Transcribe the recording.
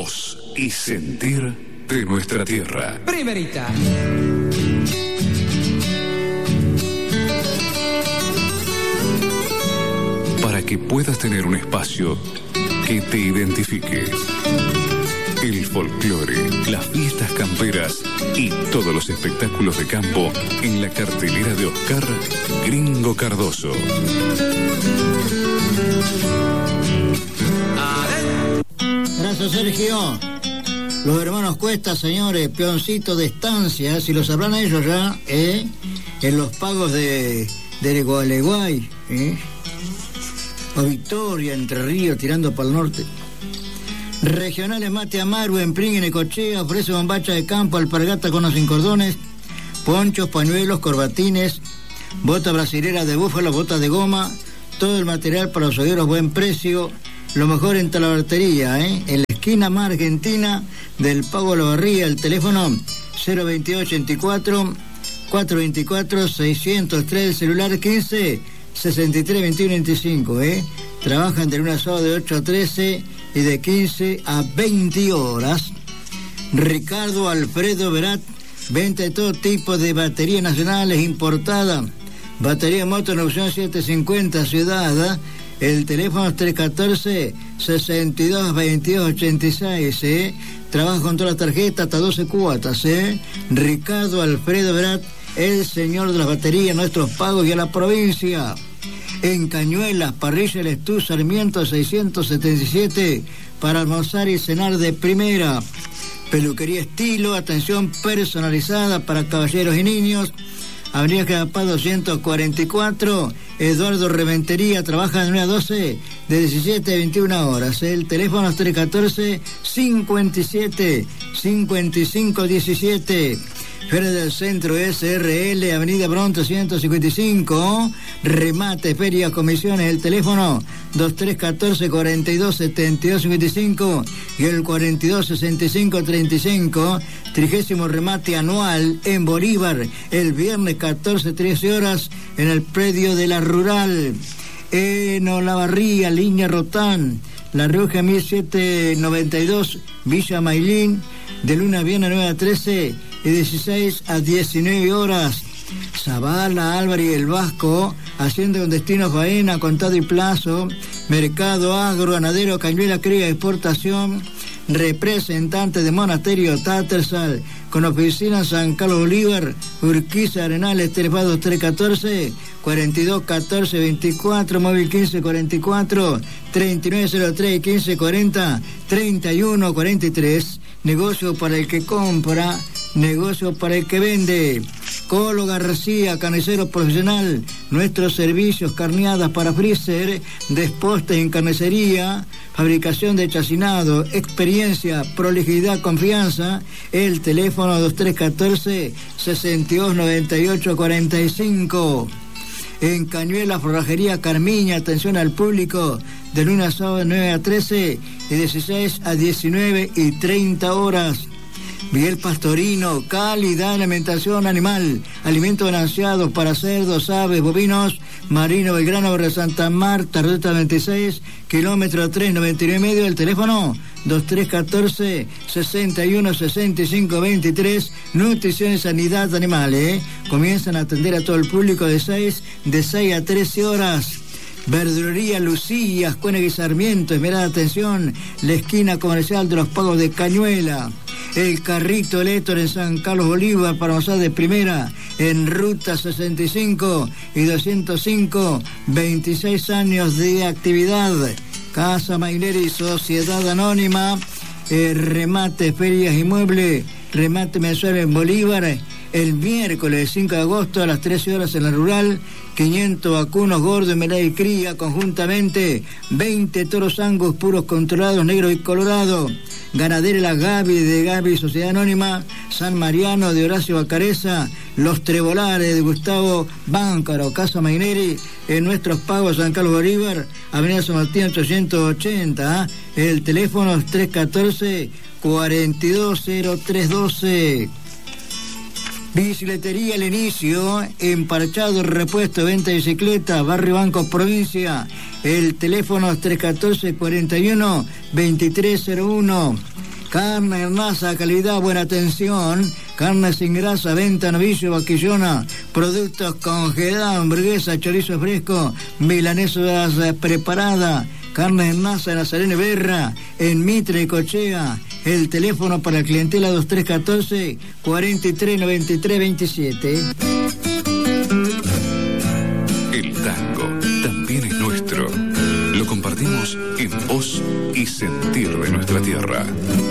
voz y sentir de nuestra tierra. Primerita. Para que puedas tener un espacio que te identifique. El folclore, las fiestas camperas y todos los espectáculos de campo en la cartelera de Oscar Gringo Cardoso. Gracias, Sergio. Los hermanos Cuesta, señores, peoncitos de estancia, si lo sabrán ellos ya, en los pagos de Gualeguay, o Victoria, Entre Ríos, tirando para el norte. Regionales Mate Amaru, en Pring, en Necochea, ofrece bombacha de campo, alpargata con los sin cordones, ponchos, pañuelos, corbatines, bota brasilera de búfalo, bota de goma, todo el material para los hogueros, buen precio, lo mejor en talabartería, en la esquina más argentina del Pago La Barría, el teléfono 02284 424 603, el celular 15 63 21 25, Trabajan de lunes a sábado de 8 a 13 y de 15 a 20 horas. Ricardo Alfredo Verat, venta de todo tipo de baterías nacionales importadas. Batería moto en opción 750 Ciudad. El teléfono es 314-62-22-86, Trabaja con todas las tarjetas hasta 12 cuotas, Ricardo Alfredo Verat, el señor de las baterías, nuestros pagos y a la provincia. En Cañuelas, parrilla El Estú, Sarmiento 677, para almorzar y cenar de primera. Peluquería Estilo, atención personalizada para caballeros y niños. Avenida Quedapá 244, Eduardo Reventería, trabaja de 9 a 12, de 17 a 21 horas. El teléfono es 314-57-55-17. Feria del Centro SRL, Avenida Bron 355, remate, feria, comisiones, el teléfono 2314-4272-55 y el 4265-35, 30º remate anual en Bolívar, el viernes 14-13 horas en el predio de la Rural. En Olavarría, línea Rotán, La Rioja 1792, Villa Mailín, de lunes a viernes 9 a 13 y 16 a 19 horas. Zavala, Álvarez y el Vasco, haciendo con destino faena, contado y plazo, mercado agro, ganadero, Cañuela, cría, exportación, representante de Monasterio Tattersall, con oficina en San Carlos Bolívar, Urquiza, Arenales, teléfono 314-4214-24, móvil 1544, 3903 1540, 3143, negocio para el que compra, negocio para el que vende. Colo García, carnicero profesional, nuestros servicios, carneadas para freezer, despostes en carnicería, fabricación de chacinado, experiencia, prolijidad, confianza. El teléfono 2314-629845. En Cañuelas, forrajería Carmiña, atención al público, de lunes a sábado de 9 a 13 y 16 a 19 y 30 horas. Miguel Pastorino, calidad de alimentación animal, alimentos balanceados para cerdos, aves, bovinos, Marino Belgrano, Barrio Santa Marta, ruta 26, kilómetro 399 el teléfono 2314-616523, nutrición y sanidad animal, comienzan a atender a todo el público de 6 a 13 horas. Verdulería Lucías, Cuénaga y Sarmiento, esmerada atención, la esquina comercial de los Pagos de Cañuela. El Carrito Héctor en San Carlos Bolívar, para almorzar de primera, en ruta 65 y 205, 26 años de actividad. Casa Maineri, Sociedad Anónima, remate, ferias y muebles, remate mensual en Bolívar. El miércoles 5 de agosto a las 13 horas en la Rural, 500 vacunos gordos, melá y cría conjuntamente, 20 toros angus puros controlados, negro y colorado. Ganadera La Gaby, de Gaby Sociedad Anónima, San Mariano de Horacio Bacareza, Los Trebolares de Gustavo Báncaro, Casa Maineri, en nuestros pagos San Carlos Bolívar, Avenida San Martín 880, el teléfono es 314-420312. Bicicletería El Inicio, emparchado, repuesto, venta de bicicleta, Barrio Banco, provincia. El teléfono es 314-41-2301. Carne en masa, calidad, buena atención. Carne sin grasa, venta, novillo, vaquillona. Productos congelados, hamburguesa, chorizo fresco, milanesas preparadas. Carne en masa en Nazareno Berra, en Mitre y Cochea. El teléfono para la clientela 2314 4393 27. El tango también es nuestro. Lo compartimos en voz y sentir de nuestra tierra.